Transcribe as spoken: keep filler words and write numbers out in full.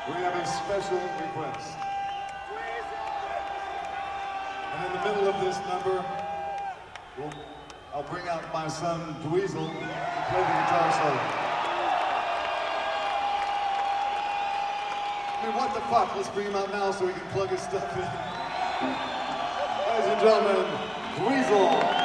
We have a special request. And in the middle of this number, we'll, I'll bring out my son, Dweezil, to play the guitar solo. I mean, what the fuck? Let's bring him out now so we can plug his stuff in. Ladies and gentlemen, Dweezil.